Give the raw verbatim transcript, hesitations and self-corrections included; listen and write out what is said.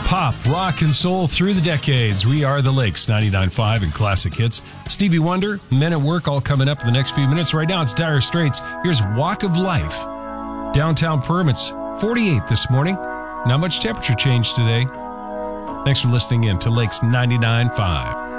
Pop, rock, and soul through the decades. We are the Lakes, ninety-nine point five and classic hits. Stevie Wonder, Men at Work, all coming up in the next few minutes. Right now, it's Dire Straits. Here's Walk of Life. Downtown Permits, forty-eight this morning. Not much temperature change today. Thanks for listening in to Lakes ninety-nine point five.